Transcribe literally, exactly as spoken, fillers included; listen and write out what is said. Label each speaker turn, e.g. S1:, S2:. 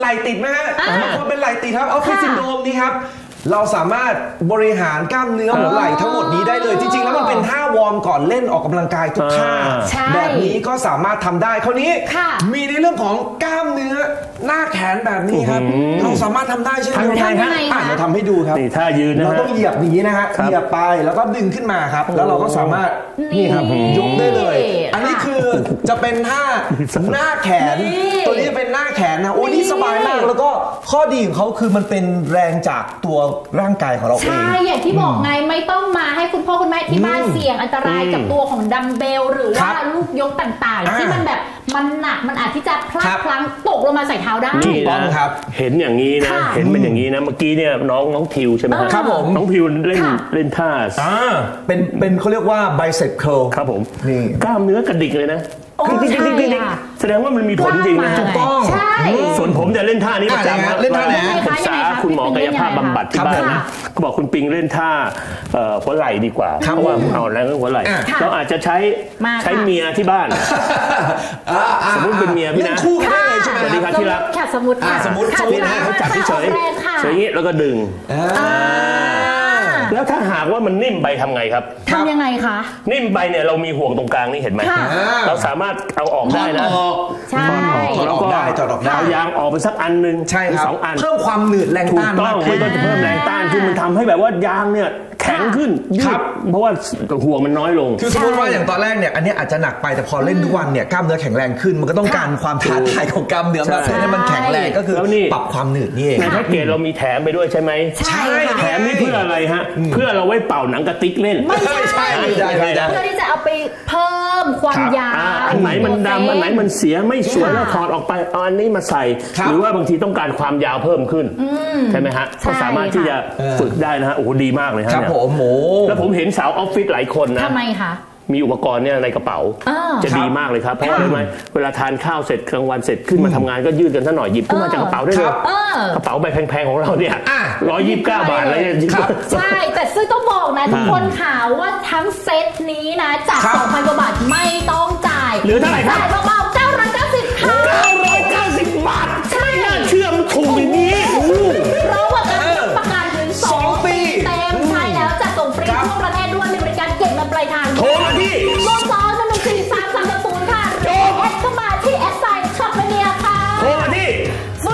S1: ไหล่ติดไหมฮะบางคนเป็นไหล่ติดครับออฟฟิศซินโดรมนี่ครับเราสามารถบริหารกล้ามเนื้อหัวไหล่ทั้งหมดนี้ได้เลยจริงๆแล้วมันเป็นท่าวอร์มก่อนเล่นออกกำลังกายทุกท่าแบบนี้ก็สามารถทำได้คราวนี้มีในเรื่องของกล้ามเนื้อหน้าแขนแบบนี้ครับเราสามารถทำได้ใช่ไหมครับเราทำให้ดูครับ
S2: ท่ายืนนะ
S1: เราต้องเหยียบอย่างนี้นะฮะเหยียบไปแล้วก็ดึงขึ้นมาครับแล้วเราก็สามารถนี่ครับยกได้เลยอันนี้คือจะเป็นท่าหน้าแขนตัวนี้จะเป็นหน้าแขนนะโอ้นี่สบายมากแล้วก็ข้อดีของเขาคือมันเป็นแรงจากตัวร่างกายของเราเอง
S3: ใช่อย่างที่บอกไงไม่ต้องมาให้คุณพ่อคุณแม่ที่บ้านเสี่ยงอันตรายกับตัวของดัมเบลหรือว่าลูกยกต่างๆที่มันแบบมันหนักมันอาจที่จะพลาดพลั้งตกลงมาใส่เท้าได้
S2: นี่นะครับเห็นอย่างนี้นะเห็นเป็นอย่างนี้นะเมื่อกี้เนี่ยน้องน้องทิวใช่ไหม
S1: ครับผม
S2: น้องทิวเล่นเล่นท่า
S1: เป็นเป็นเขาเรียกว่า bicep curl
S2: ครับผมนี่กล้ามเนื้อกระดิกเลยนะแสดงว่ามันมีผลจริงนะ
S1: ถูกต้อง
S2: ส่วนผมจะเล่นท่านี้ประจำเล่นท่าไหนปรึกษาคุณหมอกายภาพบำบัดที่บ้านนะก็บอกคุณปิงเล่นท่าหัวไหล่ดีกว่าเพราะว่าเอาแรงหัวไหล่เราอาจจะใช้ใช้เมียที่บ้านสมมติเป็นเมียพี่นะ
S1: คู่กันได้เลยใช่ไหม
S2: สวัสดีครับที่รัก
S3: สมมติ
S2: สมมติสมมตินะเขาจับเฉยๆอย่างนี้แล้วก็ดึงแล้วถ้าหากว่ามันนิ่มไปทำไงครับ
S3: ทำยังไงคะ
S2: นิ่มไปเนี่ยเรามีห่วงตรงกลางนี่เห็นไหมเราสามารถเอาออกได้นะ
S3: ใช่
S2: แล้วก็เอายางออกไปสักอันหนึ่ง
S1: ใช่ครับ
S2: สองอัน
S1: เพิ่มความหนืดแรงต้าน
S2: ถูกต้องไม่ต้องเพิ่มแรงต้านคือมันทำให้แบบว่ายางเนี่ยแข็งขึ้นยืดเพราะว่าห่วงมันน้อยลง
S1: คือสมมติว่าอย่างตอนแรกเนี่ยอันนี้อาจจะหนักไปแต่พอเล่นทุกวันเนี่ยกล้ามเนื้อแข็งแรงขึ้นมันก็ต้องการความท้าทายของกล้ามเนื้อมาเพื่อให้มันแข็งแรงก็คือปรับความหนืดนี่เอง
S2: ในแพ็กเกจเรามีแถมไปด้วยใช่ไหม
S3: ใช่
S2: แถมนี่เพื่ออะไรฮะเพื่อเราไว้เป่าหนังกระติกเล่น
S3: ไม่ใช่เพื่อที่จะเอาไปเพิ่มความยาว
S2: อันไหนมันดำอันไหนมันเสียไม่สวยแล้วถอดออกไปเอาอันนี้มาใส่หรือว่าบางทีต้องการความยาวเพิ่มขึ้นใช่ไหมฮะก็สามารถที่จะฝึกได้นะฮะโอ้โหดีมากเลยฮะ
S1: ครับผมโอ้
S2: แล้วผมเห็นสาวออฟฟิศหลายคนนะ
S3: ทำไมคะ
S2: มีอุปกรณ์เนี่ยในกระเป๋าจะดีมากเลยครับเพราะอะไรไหมเวลาทานข้าวเสร็จกลางวันเสร็จขึ้นมาทำงานก็ยืดกันซะหน่อยหยิบขึ้นมาจากกระเป๋าได้เลยกระเป๋าใบแพงๆของเราเนี่ยร้อยยี่สิบเก้าบาทเลย
S3: ใช่แต่ซึ่งต้องบอกนะทุกคนข่าวว่าทั้งเซตนี้นะจาก สองพัน กว่าบาทไม่ต้องจ่าย
S2: เหลือเท่าไหร่ครับ
S3: จ่ายเบาๆเก้าร้อยเก้าสิบค่ะ
S2: เก้าร้อยเก้าสิบบาท